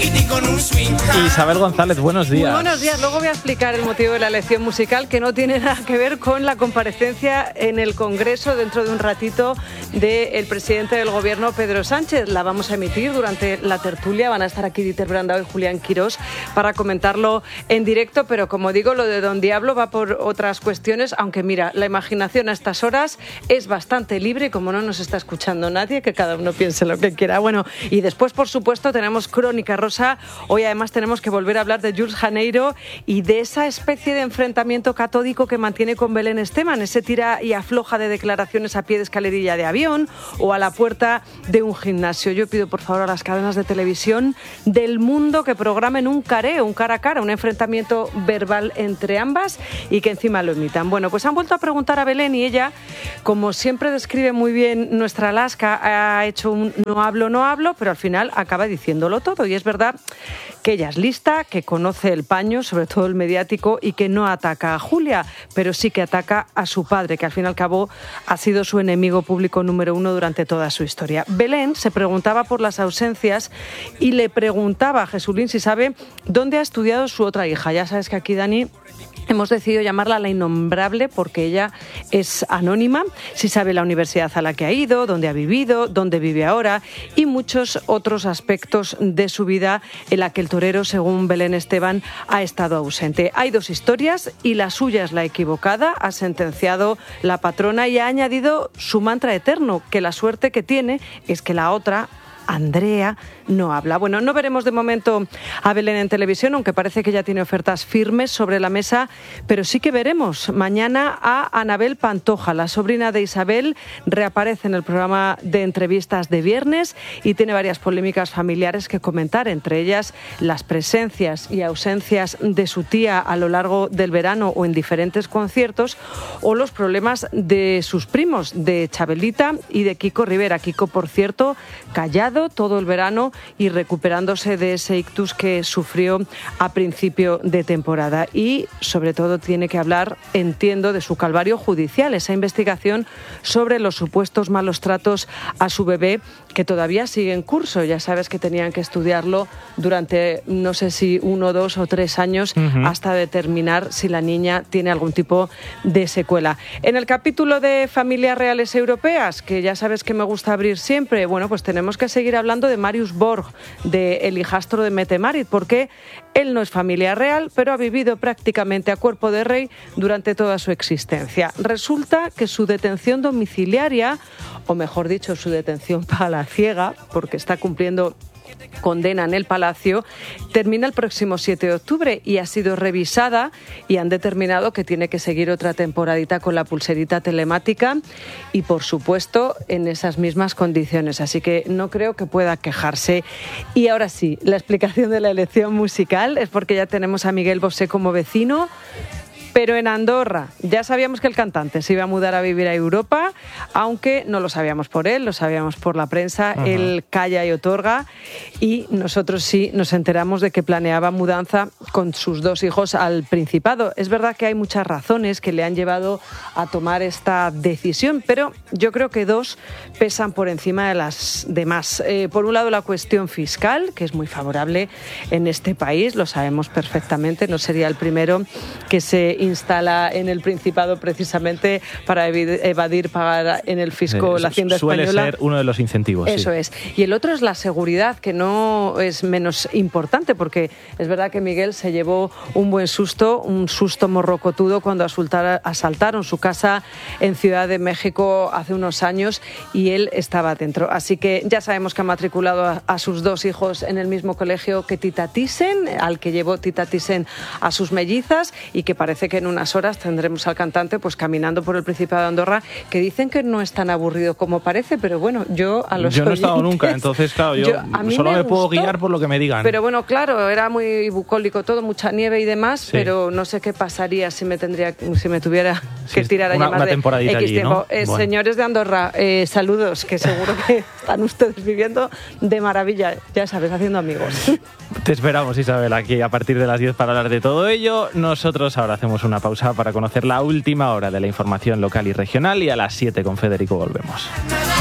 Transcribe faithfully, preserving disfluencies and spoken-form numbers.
Isabel González, buenos días. Muy buenos días. Luego voy a explicar el motivo de la elección musical, que no tiene nada que ver con la comparecencia en el Congreso dentro de un ratito del presidente del Gobierno, Pedro Sánchez. La vamos a emitir durante la tertulia. Van a estar aquí Dieter Brandao y Julián Quirós para comentarlo en directo, pero como digo, lo de Don Diablo va por otras cuestiones, aunque mira, la imaginación a estas horas es bastante libre, como no nos está escuchando nadie, que cada uno piense lo que quiera. Bueno, y después, por supuesto, tenemos Crónica Rosa. Hoy además tenemos que volver a hablar de Jules Janeiro y de esa especie de enfrentamiento catódico que mantiene con Belén Esteban, ese tira y afloja de declaraciones a pie de escalerilla de avión o a la puerta de un gimnasio. Yo pido por favor a las cadenas de televisión del mundo que programen un careo, un cara a cara, un enfrentamiento verbal entre ambas y que encima lo imitan. Bueno, pues han vuelto a preguntar a Belén y ella, como siempre describe muy bien nuestra Alaska, ha hecho un no hablo, no hablo, pero al final acaba diciéndolo todo. Y es verdad que ella es lista, que conoce el paño, sobre todo el mediático, y que no ataca a Julia, pero sí que ataca a su padre, que al fin y al cabo ha sido su enemigo público número uno durante toda su historia. Belén se preguntaba por las ausencias y le preguntaba a Jesulín si sabe dónde ha estudiado su otra hija. Ya sabes que aquí, Dani, hemos decidido llamarla la innombrable porque ella es anónima, si sabe la universidad a la que ha ido, dónde ha vivido, dónde vive ahora y muchos otros aspectos de su vida en la que el torero, según Belén Esteban, ha estado ausente. Hay dos historias y la suya es la equivocada, ha sentenciado la patrona y ha añadido su mantra eterno, que la suerte que tiene es que la otra, Andrea, no habla. Bueno, no veremos de momento a Belén en televisión, aunque parece que ya tiene ofertas firmes sobre la mesa, pero sí que veremos mañana a Anabel Pantoja, la sobrina de Isabel, reaparece en el programa de entrevistas de viernes y tiene varias polémicas familiares que comentar, entre ellas las presencias y ausencias de su tía a lo largo del verano o en diferentes conciertos, o los problemas de sus primos, de Chabelita y de Kiko Rivera. Kiko, por cierto, callado todo el verano y recuperándose de ese ictus que sufrió a principio de temporada. Y sobre todo tiene que hablar, entiendo, de su calvario judicial, esa investigación sobre los supuestos malos tratos a su bebé, que todavía sigue en curso. Ya sabes que tenían que estudiarlo durante no sé si uno, dos o tres años uh-huh. hasta determinar si la niña tiene algún tipo de secuela. En el capítulo de Familias Reales Europeas, que ya sabes que me gusta abrir siempre, bueno, pues tenemos que seguir hablando de Marius Borg, de el hijastro de Mette-Marit, porque él no es familia real, pero ha vivido prácticamente a cuerpo de rey durante toda su existencia. Resulta que su detención domiciliaria, o mejor dicho, su detención palaciega, porque está cumpliendo condena en el Palacio, termina el próximo siete de octubre y ha sido revisada y han determinado que tiene que seguir otra temporadita con la pulserita telemática y, por supuesto, en esas mismas condiciones. Así que no creo que pueda quejarse. Y ahora sí, la explicación de la elección musical es porque ya tenemos a Miguel Bosé como vecino, pero en Andorra. Ya sabíamos que el cantante se iba a mudar a vivir a Europa, aunque no lo sabíamos por él, lo sabíamos por la prensa. Uh-huh. Él calla y otorga, y nosotros sí nos enteramos de que planeaba mudanza con sus dos hijos al Principado. Es verdad que hay muchas razones que le han llevado a tomar esta decisión, pero yo creo que dos pesan por encima de las demás. Eh, por un lado, la cuestión fiscal, que es muy favorable en este país, lo sabemos perfectamente, no sería el primero que se instala en el Principado precisamente para evadir pagar en el fisco eh, la Hacienda suele española. Suele ser uno de los incentivos. Eso sí. es. Y el otro es la seguridad, que no es menos importante, porque es verdad que Miguel se llevó un buen susto, un susto morrocotudo cuando asaltaron su casa en Ciudad de México hace unos años y él estaba dentro. Así que ya sabemos que ha matriculado a, a sus dos hijos en el mismo colegio que Tita Thyssen, al que llevó Tita Thyssen a sus mellizas, y que parece que en unas horas tendremos al cantante pues caminando por el Principado de Andorra, que dicen que no es tan aburrido como parece, pero bueno, yo a los Yo no he oyentes, estado nunca, entonces claro, yo, yo solo me, me puedo gustó, guiar por lo que me digan. Pero bueno, claro, era muy bucólico todo, mucha nieve y demás, sí. pero no sé qué pasaría si me tendría si me tuviera que sí, tirar a una, llamar una de temporadita X allí, tiempo. ¿no? Eh, bueno. Señores de Andorra, eh, saludos, que seguro que están ustedes viviendo de maravilla, ya sabes, haciendo amigos. Te esperamos, Isabel, aquí a partir de las diez para hablar de todo ello. Nosotros ahora hacemos una pausa para conocer la última hora de la información local y regional, y a las siete con Federico volvemos.